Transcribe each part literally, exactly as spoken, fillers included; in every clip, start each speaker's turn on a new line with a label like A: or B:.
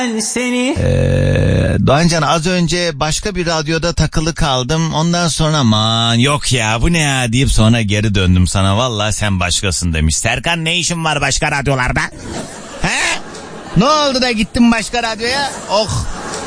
A: seni.
B: Ee, Doğancan, az önce başka bir radyoda takılı kaldım. Ondan sonra aman yok ya bu ne ya deyip sonra geri döndüm sana. Vallahi sen başkasın demiş. Serkan, ne işin var başka radyolarda? He? Ne oldu da gittin başka radyoya? Oh.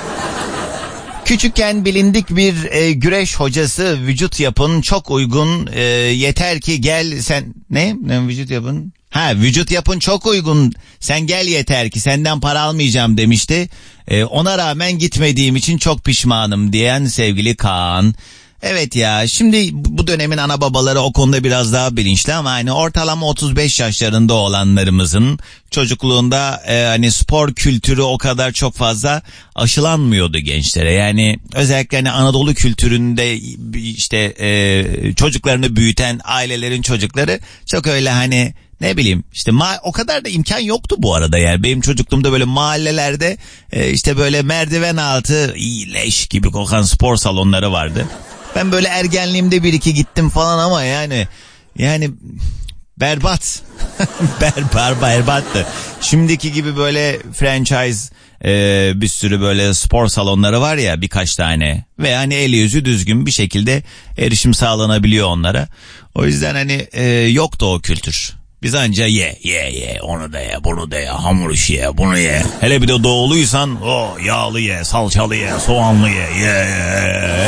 B: Küçükken bilindik bir e, güreş hocası, vücut yapın çok uygun, e, yeter ki gel sen... Ne? Ne vücut yapın? Ha, vücut yapın çok uygun, sen gel yeter ki, senden para almayacağım demişti. E, ona rağmen gitmediğim için çok pişmanım diyen sevgili Kaan. Evet ya, şimdi bu dönemin ana babaları o konuda biraz daha bilinçli ama hani ortalama otuz beş yaşlarında olanlarımızın çocukluğunda e, hani spor kültürü o kadar çok fazla aşılanmıyordu gençlere. Yani özellikle hani Anadolu kültüründe işte e, çocuklarını büyüten ailelerin çocukları çok öyle hani ne bileyim işte ma- o kadar da imkan yoktu bu arada yani. Benim çocukluğumda böyle mahallelerde e, işte böyle merdiven altı leş gibi kokan spor salonları vardı. Ben böyle ergenliğimde bir iki gittim falan ama yani yani berbat. berbat berbattı. Şimdiki gibi böyle franchise e, bir sürü böyle spor salonları var ya, birkaç tane ve hani eli yüzü düzgün bir şekilde erişim sağlanabiliyor onlara. O yüzden hani e, yoktu o kültür. Biz anca ye ye ye onu da ye bunu da ye, hamur işi ye bunu ye. Hele bir de doğuluysan o yağlı ye, salçalı ye, soğanlı ye ye ye.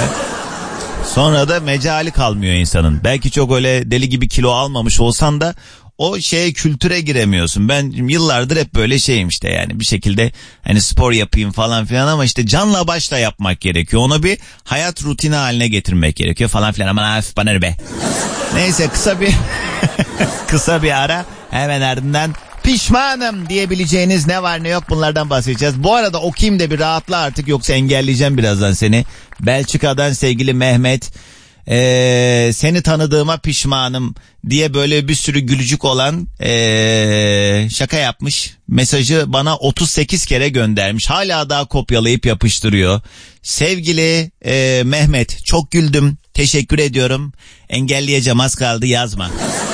B: Sonra da mecali kalmıyor insanın. Belki çok öyle deli gibi kilo almamış olsan da o şeye, kültüre giremiyorsun. Ben yıllardır hep böyle şeyim işte yani bir şekilde hani spor yapayım falan filan ama işte canla başla yapmak gerekiyor. Onu bir hayat rutini haline getirmek gerekiyor falan filan. Aman hafif bana ne be. Neyse, kısa bir kısa bir ara, hemen ardından pişmanım diyebileceğiniz ne var ne yok bunlardan bahsedeceğiz. Bu arada okuyayım da bir rahatla artık, yoksa engelleyeceğim birazdan seni. Belçika'dan sevgili Mehmet, ee, seni tanıdığıma pişmanım diye böyle bir sürü gülücük olan ee, şaka yapmış. Mesajı bana otuz sekiz kere göndermiş. Hala daha kopyalayıp yapıştırıyor. Sevgili ee, Mehmet, çok güldüm. Teşekkür ediyorum. Engelleyeceğim, az kaldı, yazma.